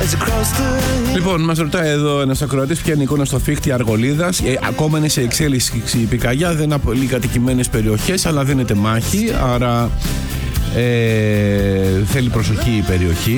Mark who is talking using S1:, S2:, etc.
S1: Λοιπόν, μας ρωτάει εδώ ένας ακροατής ποια είναι η εικόνα στο Φίχτη Αργολίδας. Ακόμα είναι σε εξέλιξη η πυρκαγιά, δεν είναι πολύ κατοικημένες περιοχές, αλλά δίνεται μάχη, άρα θέλει προσοχή η περιοχή.